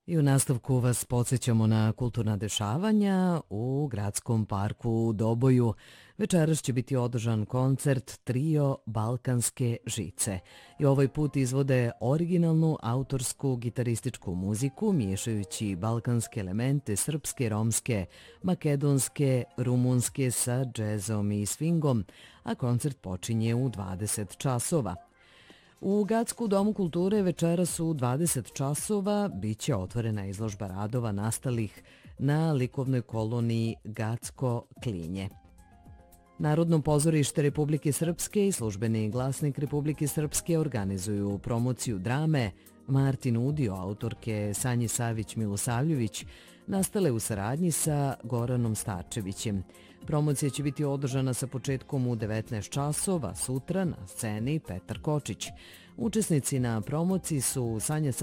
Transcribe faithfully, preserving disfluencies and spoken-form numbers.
I u nastavku vas podsjećamo na kulturna dešavanja u gradskom parku u Doboju. Večeras će biti održan koncert Trio Balkanske žice. I ovaj put izvode originalnu autorsku gitarističku muziku, miješajući balkanske elemente srpske, romske, makedonske, rumunske sa džezom i swingom, a koncert počinje u dvadeset časova. U Gatsku domu kulture večeras u dvadeset časova biće otvorena izložba radova nastalih na likovnoj koloniji Gatsko Klinje. Narodno pozorište Republike Srpske i službeni glasnik Republike Srpske organizuju promociju drame Martin Udio, autorke Sanje Savić-Milosavljević, nastale u saradnji sa Goranom Starčevićem. Promocija će biti održana sa početkom u devetnaest časova, sutra na sceni Petar Kočić. Učesnici na promociji su Sanja